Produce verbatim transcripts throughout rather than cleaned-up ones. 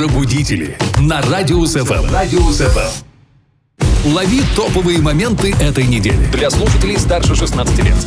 Пробудители на Радиус эф эм. Радиус эф эм. Лови топовые моменты этой недели. Для слушателей старше шестнадцати лет.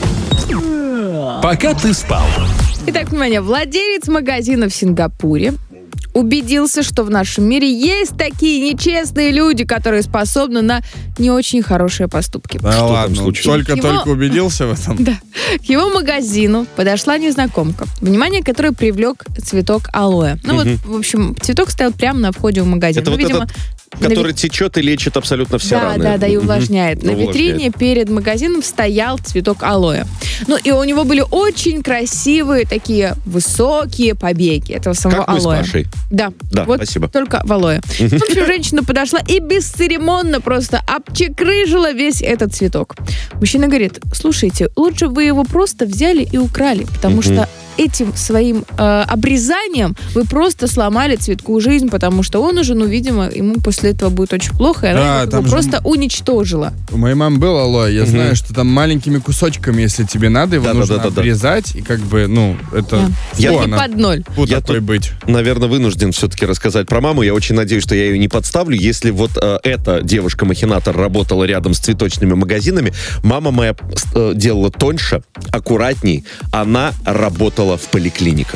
Пока ты спал. Итак, внимание, владелец магазина в Сингапуре убедился, что в нашем мире есть такие нечестные люди, которые способны на не очень хорошие поступки. Да Что ладно, только-только его... убедился в этом? Да. К его магазину подошла незнакомка, внимание которой привлек цветок алоэ. Ну Мгм. вот, в общем, цветок стоял прямо на входе в магазин. Это ну, вот видимо, этот, который на... течет и лечит абсолютно все Да, раны. да, да, и увлажняет. Мгм. На Ну, витрине увлажняет. перед магазином стоял цветок алоэ. Ну, и у него были очень красивые, такие высокие побеги этого самого Как мы с алоэ. Пашей. Да, Да, вот спасибо. только в алоэ. В общем, женщина подошла и бесцеремонно просто обчекрыжила весь этот цветок. Мужчина говорит: слушайте, лучше вы его просто взяли и украли, потому Мгм. что этим своим э, обрезанием вы просто сломали цветку жизнь, потому что он уже, ну, видимо, ему после этого будет очень плохо, и она Да, его там же- просто уничтожила. У моей мамы был алоэ. Я Мгм. знаю, что там маленькими кусочками, если тебе надо, его нужно Да-да-да-да-да. обрезать. И как бы, ну, это... Да. Я Фу, И она под ноль. фу Я такой тут- быть. Наверное, вынужден все-таки рассказать про маму. Я очень надеюсь, что я ее не подставлю. Если вот э, эта девушка-махинатор работала рядом с цветочными магазинами, мама моя э, делала тоньше, аккуратней. Она работала в поликлиниках.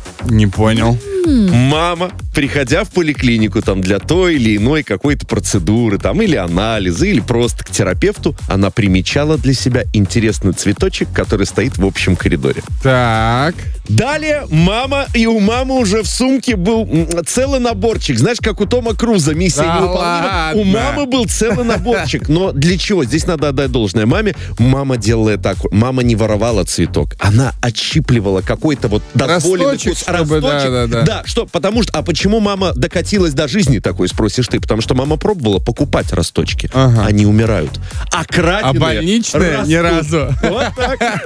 Не понял. Мама, приходя в поликлинику там для той или иной какой-то процедуры, там или анализа, или просто к терапевту, она примечала для себя интересный цветочек, который стоит в общем коридоре. Так. Далее мама, и у мамы уже в сумке был м, целый наборчик. Знаешь, как у Тома Круза «Миссия Да невыполнима». ладно? У мамы был целый наборчик. Но для чего? Здесь надо отдать должное маме. Мама делала так. Мама не воровала цветок. Она отщипливала какой-то вот дозволенный Росточек, кус- чтобы, да, росточек. да, да. Да, что, потому что, а почему мама докатилась до жизни такой, спросишь ты? Потому что мама пробовала покупать росточки. Ага. Они умирают. А краденые А больничные ни растут. разу. Вот так.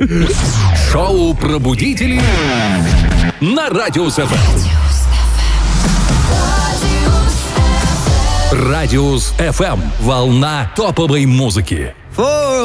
Шоу «Пробудители» на Радиус эф эм. Радиус эф эм. Волна топовой музыки.